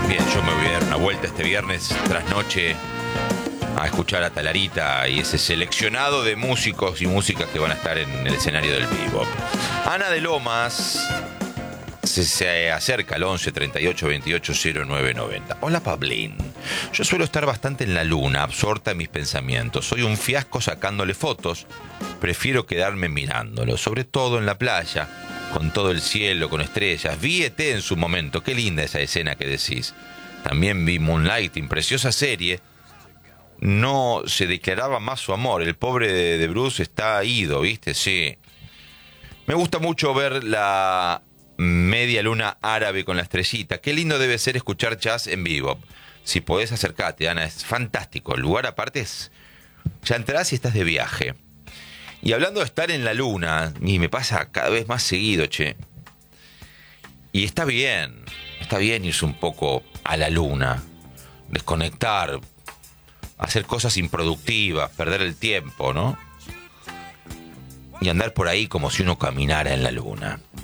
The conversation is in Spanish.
Bien, yo me voy a dar una vuelta este viernes tras noche a escuchar a Talarita y ese seleccionado de músicos y músicas que van a estar en el escenario del vivo. Ana de Lomas se acerca al 11 38 28 09 90. Hola, Pablín. Yo suelo estar bastante en la luna, absorta en mis pensamientos. Soy un fiasco sacándole fotos. Prefiero quedarme mirándolo, sobre todo en la playa, con todo el cielo, con estrellas. Vi E.T. en su momento. Qué linda esa escena que decís. También vi Moonlighting, preciosa serie. No se declaraba más su amor. El pobre de Bruce está ido, ¿viste? Sí. Me gusta mucho ver la media luna árabe con la estrellita. Qué lindo debe ser escuchar jazz en vivo. Si podés acercarte, Ana, es fantástico. El lugar aparte es... Ya entrás y estás de viaje. Y hablando de estar en la luna, y me pasa cada vez más seguido, che. Y está bien irse un poco a la luna, desconectar, hacer cosas improductivas, perder el tiempo, ¿no? Y andar por ahí como si uno caminara en la luna.